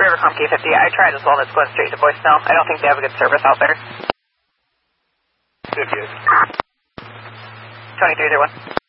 Rivercom K50. I tried as well, and it's going straight to voicemail. I don't think they have a good service out there. 58. 2301.